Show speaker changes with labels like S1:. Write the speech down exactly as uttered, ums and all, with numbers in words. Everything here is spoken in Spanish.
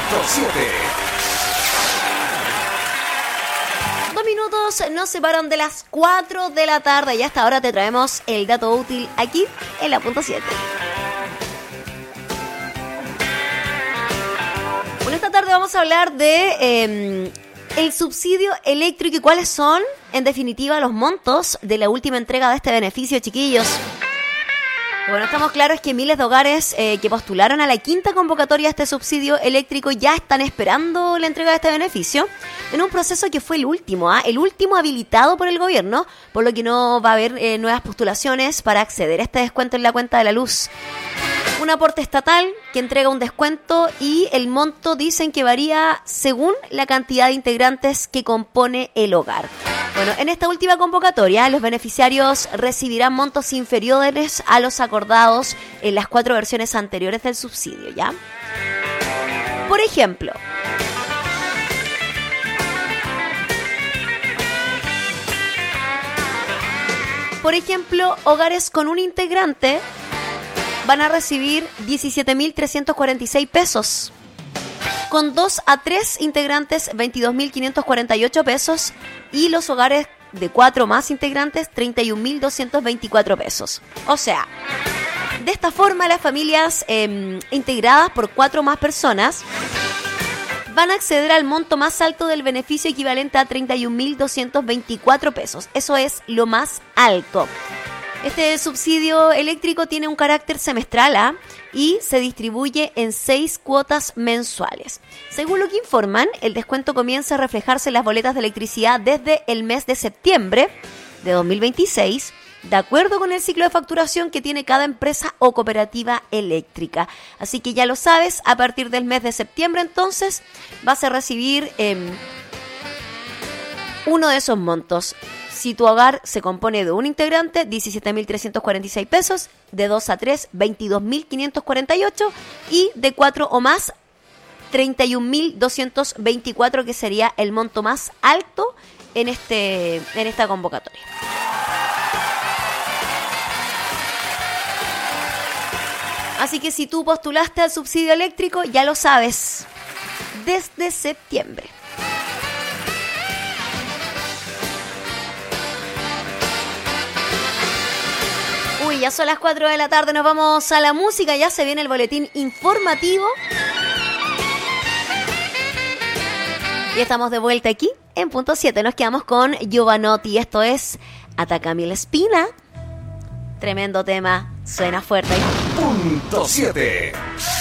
S1: Punto siete.
S2: Dos minutos nos separan de las cuatro de la tarde y hasta ahora te traemos el dato útil aquí en la Punto siete. Bueno, esta tarde vamos a hablar de eh, el subsidio eléctrico y cuáles son, en definitiva, los montos de la última entrega de este beneficio, chiquillos. Bueno, estamos claros que miles de hogares eh, que postularon a la quinta convocatoria de este subsidio eléctrico ya están esperando la entrega de este beneficio en un proceso que fue el último, ¿ah? el último habilitado por el gobierno, por lo que no va a haber eh, nuevas postulaciones para acceder a este descuento en la cuenta de la luz. Un aporte estatal que entrega un descuento y el monto dicen que varía según la cantidad de integrantes que compone el hogar. Bueno, en esta última convocatoria los beneficiarios recibirán montos inferiores a los acordados en las cuatro versiones anteriores del subsidio, ¿ya? Por ejemplo, por ejemplo, hogares con un integrante van a recibir diecisiete mil trescientos cuarenta y seis pesos. Con dos a tres integrantes, veintidós mil quinientos cuarenta y ocho pesos. Y los hogares de cuatro más integrantes, treinta y un mil doscientos veinticuatro pesos. O sea, de esta forma las familias eh, integradas por cuatro más personas van a acceder al monto más alto del beneficio, equivalente a treinta y un mil doscientos veinticuatro pesos. Eso es lo más alto. Este subsidio eléctrico tiene un carácter semestral ¿ah? y se distribuye en seis cuotas mensuales. Según lo que informan, el descuento comienza a reflejarse en las boletas de electricidad desde el mes de septiembre de dos mil veintiséis, de acuerdo con el ciclo de facturación que tiene cada empresa o cooperativa eléctrica. Así que ya lo sabes, a partir del mes de septiembre entonces vas a recibir eh, uno de esos montos. Si tu hogar se compone de un integrante, diecisiete mil trescientos cuarenta y seis pesos, de dos a tres, veintidós mil quinientos cuarenta y ocho y de cuatro o más, treinta y un mil doscientos veinticuatro, que sería el monto más alto en, este, en esta convocatoria. Así que si tú postulaste al subsidio eléctrico, ya lo sabes, desde septiembre. Uy, ya son las cuatro de la tarde, nos vamos a la música, ya se viene el boletín informativo. Y estamos de vuelta aquí en Punto siete, nos quedamos con Giovanotti, esto es Atacami la Espina. Tremendo tema, suena fuerte.
S1: Punto siete.